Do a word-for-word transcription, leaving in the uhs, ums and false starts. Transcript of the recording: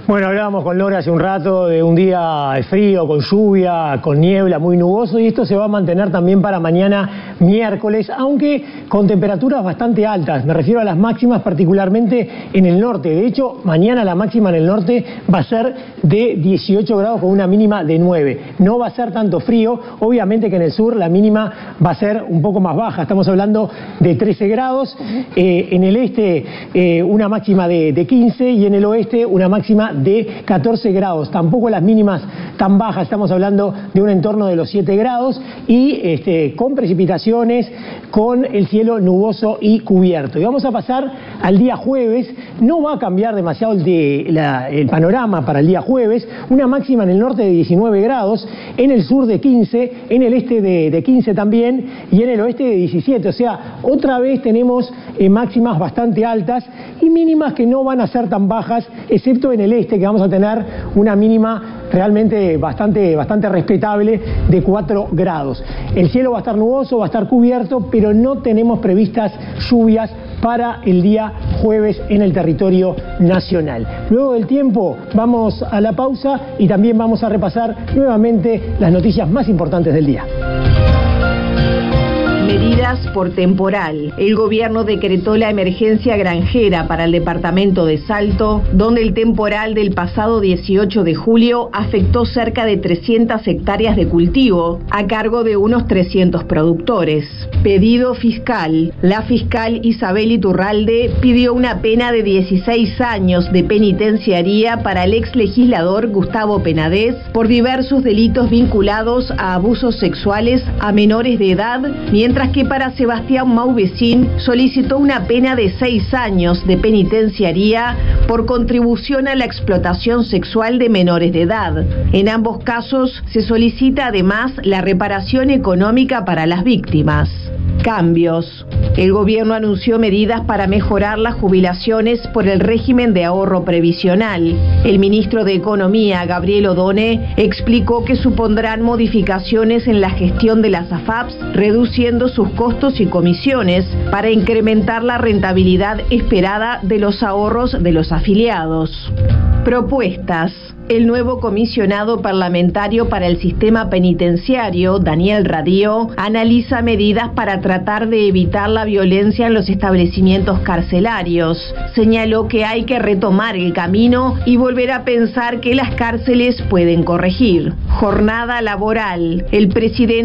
Bueno, hablábamos con Lore hace un rato de un día frío, con lluvia, con niebla, muy nuboso, y esto se va a mantener también para mañana miércoles, aunque con temperaturas bastante altas. Me refiero a las máximas, particularmente en el norte. De hecho, mañana la máxima en el norte va a ser de dieciocho grados con una mínima de nueve. No va a ser tanto frío, obviamente que en el sur la mínima va a ser un poco más baja. Estamos hablando de trece grados, eh, en el este eh, una máxima de, de quince y en el oeste una máxima de catorce grados. Tampoco las mínimas tan bajas, estamos hablando de un entorno de los siete grados y este, con precipitaciones, con el cielo nuboso y cubierto. Y vamos a pasar al día jueves. No va a cambiar demasiado el, de, la, el panorama para el día jueves. Una máxima en el norte de diecinueve grados, en el sur de quince, en el este de, de quince también y en el oeste de diecisiete. O sea, otra vez tenemos eh, máximas bastante altas y mínimas que no van a ser tan bajas, excepto en el este, que vamos a tener una mínima realmente bastante, bastante respetable de cuatro grados. El cielo va a estar nuboso, va a estar cubierto, pero no tenemos previstas lluvias para el día jueves en el territorio nacional. Luego del tiempo vamos a la pausa y también vamos a repasar nuevamente las noticias más importantes del día. Medidas por temporal. El gobierno decretó la emergencia granjera para el departamento de Salto, donde el temporal del pasado dieciocho de julio afectó cerca de trescientas hectáreas de cultivo, a cargo de unos trescientos productores. Pedido fiscal. La fiscal Isabel Iturralde pidió una pena de dieciséis años de penitenciaría para el ex legislador Gustavo Penades por diversos delitos vinculados a abusos sexuales a menores de edad, mientras que para Sebastián Mauvecín solicitó una pena de seis años de penitenciaría por contribución a la explotación sexual de menores de edad. En ambos casos se solicita además la reparación económica para las víctimas. Cambios. El gobierno anunció medidas para mejorar las jubilaciones por el régimen de ahorro previsional. El ministro de Economía, Gabriel Odone, explicó que supondrán modificaciones en la gestión de las A F A Ps, reduciendo sus costos y comisiones para incrementar la rentabilidad esperada de los ahorros de los afiliados. Propuestas. El nuevo comisionado parlamentario para el sistema penitenciario, Daniel Radío, analiza medidas para tratar de evitar la violencia en los establecimientos carcelarios. Señaló que hay que retomar el camino y volver a pensar que las cárceles pueden corregir. Jornada laboral. El presidente